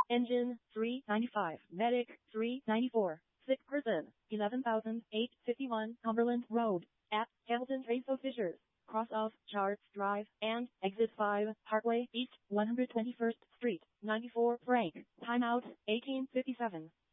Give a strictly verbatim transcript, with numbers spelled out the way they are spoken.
Engine, three ninety-five. Medic, three ninety-four. Sick person, eleven thousand eight hundred fifty-one. Cumberland Road, at Hamilton Trace Fishers, cross off Charts Drive, and exit five, Parkway East, one hundred twenty-first Street, ninety-four Frank. Timeout, eighteen fifty-seven.